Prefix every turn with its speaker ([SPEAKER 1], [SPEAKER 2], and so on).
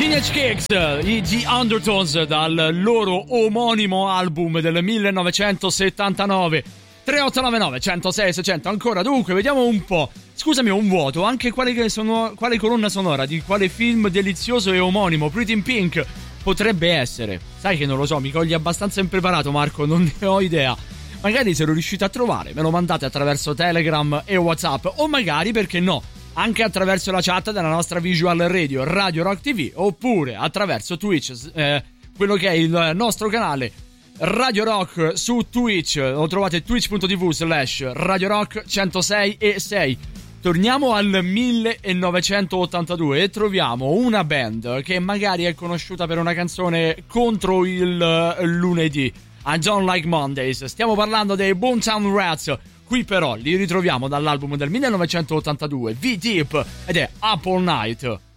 [SPEAKER 1] Teenage Kicks, i The Undertones, dal loro omonimo album del 1979. 3899 106 600 ancora. Dunque, vediamo un po'. Scusami, un vuoto. Anche quale colonna sonora di quale film delizioso e omonimo, Pretty in Pink, potrebbe essere? Sai che non lo so, mi cogli abbastanza impreparato, Marco, non ne ho idea. Magari se lo riuscite a trovare, me lo mandate attraverso Telegram e WhatsApp, o magari, perché no, anche attraverso la chat della nostra visual radio Radio Rock TV, oppure attraverso Twitch, quello che è il nostro canale Radio Rock su Twitch. Lo trovate twitch.tv/Radio Rock 106 e 6. Torniamo al 1982 e troviamo una band che magari è conosciuta per una canzone contro il lunedì, I Don't Like Mondays. Stiamo parlando dei Boomtown Rats. Qui però li ritroviamo dall'album del 1982, V-Deep, ed è Up All Night.